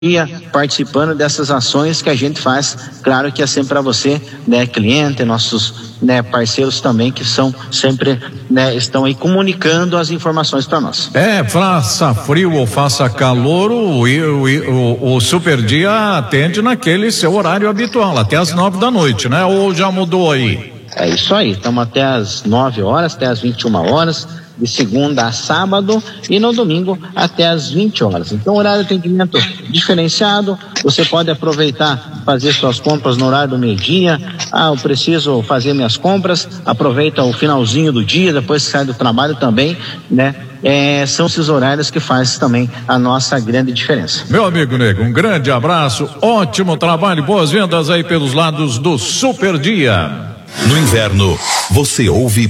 participando dessas ações que a gente faz, claro que é sempre para você, né, cliente, nossos, né, parceiros também que são sempre, né, estão aí comunicando as informações para nós. Faça frio ou faça calor, o Super Dia atende naquele seu horário habitual, até as 9 da noite, né? Ou já mudou aí? É isso aí, estamos até as 9 horas, até as 21 horas, de segunda a sábado, e no domingo até as 20 horas. Então, horário de atendimento diferenciado, você pode aproveitar, fazer suas compras no horário do meio-dia. Eu preciso fazer minhas compras, aproveita o finalzinho do dia, depois que sai do trabalho também, né? São esses horários que faz também a nossa grande diferença. Meu amigo Nego, um grande abraço, ótimo trabalho, boas vendas aí pelos lados do Super Dia. No inverno, você ouve